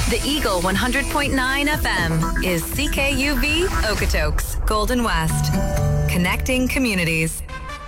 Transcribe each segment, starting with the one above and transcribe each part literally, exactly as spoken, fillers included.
The Eagle one hundred point nine F M is C K U V Okotoks, Golden West. Connecting communities.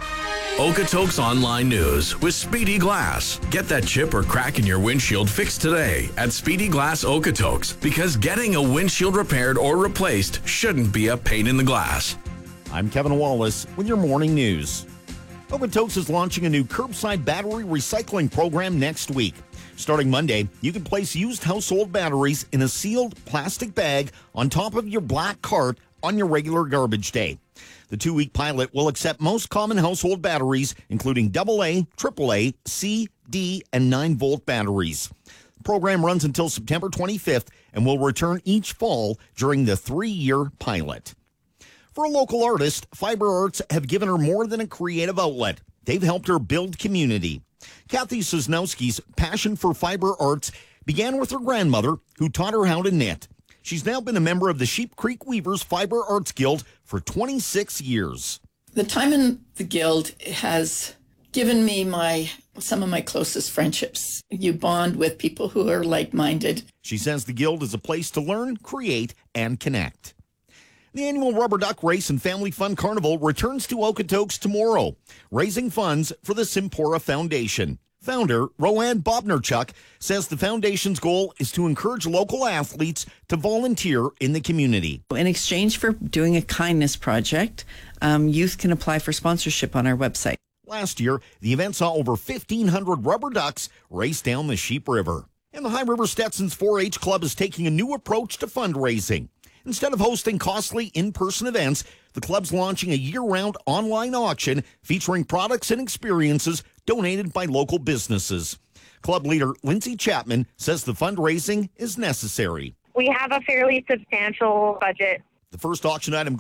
Okotoks Online News with Speedy Glass. Get that chip or crack in your windshield fixed today at Speedy Glass Okotoks, because getting a windshield repaired or replaced shouldn't be a pain in the glass. I'm Kevin Wallace with your morning news. Okotoks is launching a new curbside battery recycling program next week. Starting Monday, you can place used household batteries in a sealed plastic bag on top of your black cart on your regular garbage day. The two-week pilot will accept most common household batteries, including double A, triple A, C, D, and nine volt batteries. The program runs until September twenty-fifth and will return each fall during the three-year pilot. For a local artist, Fiber Arts have given her more than a creative outlet. They've helped her build community. Kathy Sosnowski's passion for fiber arts began with her grandmother, who taught her how to knit. She's now been a member of the Sheep Creek Weavers Fiber Arts Guild for twenty-six years. The time in the Guild has given me my some of my closest friendships. You bond with people who are like-minded. She says the Guild is a place to learn, create, and connect. The annual Rubber Duck Race and Family Fun Carnival returns to Okotoks tomorrow, raising funds for the Simpora Foundation. Founder Roanne Bobnerchuk says the foundation's goal is to encourage local athletes to volunteer in the community. In exchange for doing a kindness project, um, youth can apply for sponsorship on our website. Last year, the event saw over fifteen hundred rubber ducks race down the Sheep River. And the High River Stetsons four H Club is taking a new approach to fundraising. Instead of hosting costly in-person events, the club's launching a year-round online auction featuring products and experiences donated by local businesses. Club leader Lindsay Chapman says the fundraising is necessary. We have a fairly substantial budget. The first auction item